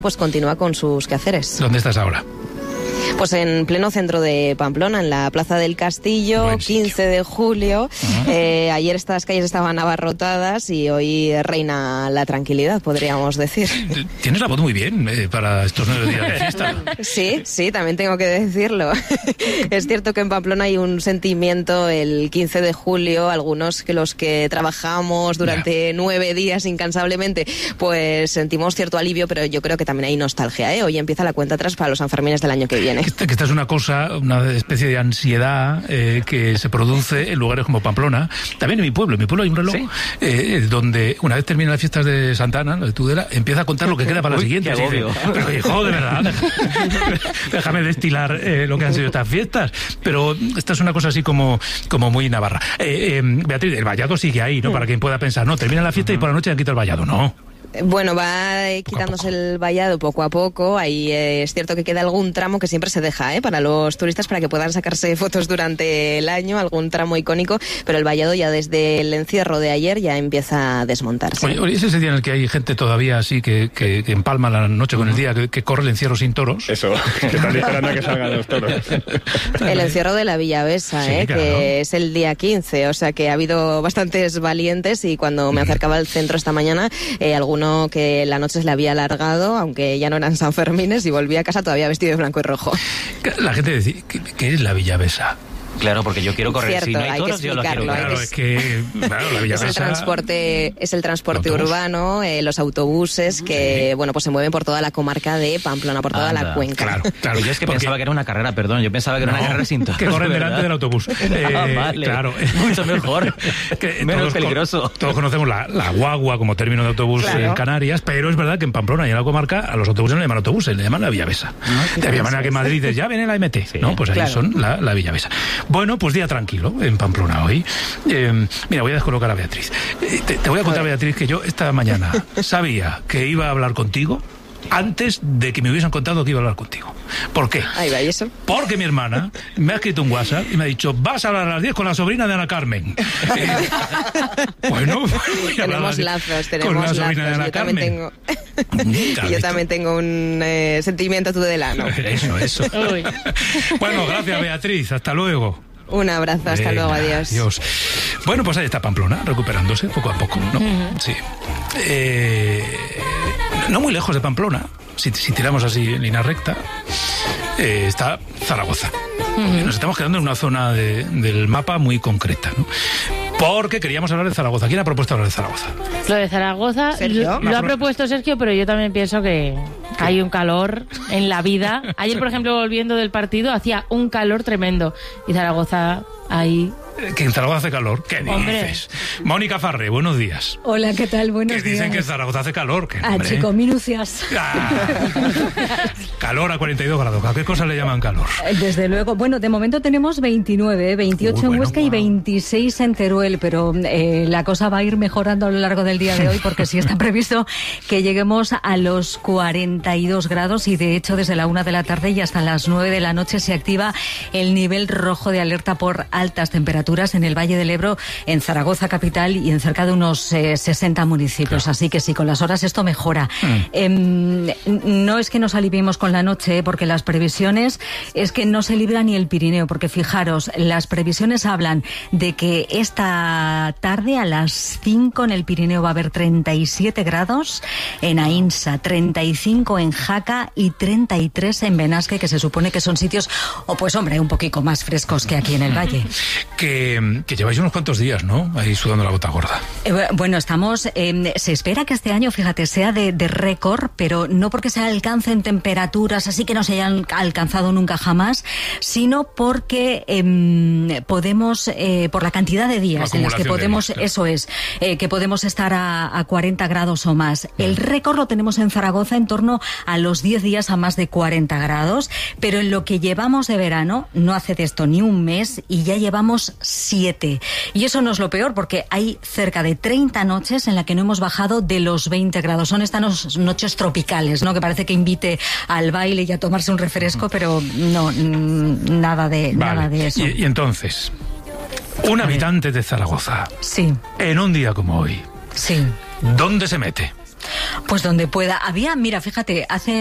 pues continúa con sus quehaceres. ¿Dónde estás ahora? Pues en pleno centro de Pamplona, en la Plaza del Castillo, 15 de julio. Ayer estas calles estaban abarrotadas y hoy reina la tranquilidad, podríamos decir. Tienes la voz muy bien para estos 9 días de fiesta. Sí, también tengo que decirlo. Es cierto que en Pamplona hay un sentimiento el 15 de julio, algunos que los que trabajamos durante 9 días incansablemente, pues sentimos cierto alivio, pero yo creo que también hay nostalgia, ¿eh? Hoy empieza la cuenta atrás para los Sanfermines del año que viene. Que esta es una cosa, una especie de ansiedad que se produce en lugares como Pamplona. También en mi pueblo hay un reloj donde una vez terminan las fiestas de Santa Ana, la de Tudela, empieza a contar lo que queda para la siguiente. Pero hijo, de verdad, déjame destilar lo que han sido estas fiestas. Pero esta es una cosa así como muy navarra. Beatriz, el vallado sigue ahí, ¿no? Para quien pueda pensar, no, termina la fiesta y por la noche han quitado el vallado, no. Bueno, va quitándose el vallado poco a poco. Ahí es cierto que queda algún tramo que siempre se deja para los turistas para que puedan sacarse fotos durante el año, algún tramo icónico, pero el vallado ya desde el encierro de ayer ya empieza a desmontarse. Oye, ¿es ese día en el que hay gente todavía así que empalma la noche con el día, que corre el encierro sin toros? Eso, que están esperando a que salgan los toros. El encierro de la Villavesa, claro. Que es el día 15, o sea que ha habido bastantes valientes y cuando me acercaba al centro esta mañana, alguno que la noche se le había alargado, aunque ya no eran Sanfermines, y volvía a casa todavía vestido de blanco y rojo. La gente dice, ¿qué es la Villavesa? Claro, porque yo quiero correr. Cierto, si no hay toros, yo lo quiero correr. Claro, es que la Villavesa... Es el transporte urbano, los autobuses que, bueno, pues se mueven por toda la comarca de Pamplona, por toda la cuenca. Claro. Yo es que pensaba que era una carrera, perdón, yo pensaba que era una carrera sin toros. Que corren delante del autobús. Vale, claro. Mucho mejor. Menos peligroso. Todos conocemos la guagua como término de autobús en Canarias, pero es verdad que en Pamplona y en la comarca a los autobuses no le llaman autobuses, le llaman la Villavesa. De la misma manera que en Madrid ya viene la MT, sí, ¿no? Pues ahí son la Villavesa. Bueno, pues día tranquilo en Pamplona hoy. Mira, voy a descolocar a Beatriz. Te voy a contar, Beatriz, que yo esta mañana sabía que iba a hablar contigo antes de que me hubiesen contado que iba a hablar contigo. ¿Por qué? Ahí va, ¿y eso? Porque mi hermana me ha escrito un WhatsApp y me ha dicho, vas a hablar a las 10 con la sobrina de Ana Carmen. Bueno, tenemos lazos. Con la sobrina de Ana Carmen. Yo también tengo un sentimiento tudelano. Eso. Bueno, gracias, Beatriz. Hasta luego. Un abrazo, hasta luego, adiós. Bueno, pues ahí está Pamplona, recuperándose poco a poco, ¿no? Sí. No muy lejos de Pamplona, si tiramos así en línea recta, está Zaragoza. Nos estamos quedando en una zona del mapa muy concreta, ¿no? Porque queríamos hablar de Zaragoza. ¿Quién ha propuesto hablar de Zaragoza? Lo de Zaragoza lo ha propuesto Sergio, pero yo también pienso que hay un calor en la vida. Ayer, por ejemplo, volviendo del partido, hacía un calor tremendo. Y Zaragoza ahí... Que en Zaragoza hace calor. ¿Qué dices? Mónica Farré, buenos días. Hola, ¿qué tal? Buenos días. Que dicen que en Zaragoza hace calor. Chico, minucias. Calor a 42 grados. ¿A qué cosa le llaman calor? Desde luego. Bueno, de momento tenemos 29, 28 en Huesca y 26 en Teruel, pero la cosa va a ir mejorando a lo largo del día de hoy porque sí está previsto que lleguemos a los 42 grados y de hecho desde la 1 de la tarde y hasta las 9 de la noche se activa el nivel rojo de alerta por altas temperaturas en el Valle del Ebro, en Zaragoza capital y en cerca de unos 60 municipios. Así que sí, con las horas esto mejora. No es que nos aliviemos con la noche, porque las previsiones es que no se libra ni el Pirineo, porque fijaros, las previsiones hablan de que esta tarde a las 5 en el Pirineo va a haber 37 grados, en Aínsa 35 en Jaca y 33 en Benasque, que se supone que son sitios, pues hombre, un poquito más frescos que aquí en el Valle. Que lleváis unos cuantos días, ¿no? Ahí sudando la gota gorda. Bueno, estamos... se espera que este año, fíjate, sea de récord, pero no porque se alcancen temperaturas así que no se hayan alcanzado nunca jamás, sino porque podemos, por la cantidad de días en los que podemos, días, claro. Eso es, que podemos estar a 40 grados o más. El récord lo tenemos en Zaragoza en torno a los 10 días a más de 40 grados, pero en lo que llevamos de verano, no hace de esto ni un mes, y ya llevamos 7. Y eso no es lo peor, porque hay cerca de 30 noches en las que no hemos bajado de los 20 grados. Son estas noches tropicales, ¿no? Que parece que invite al baile y a tomarse un refresco, pero no, nada de eso. Y entonces, un habitante de Zaragoza, sí, en un día como hoy, sí, ¿dónde se mete? Pues donde pueda. Mira, fíjate, hace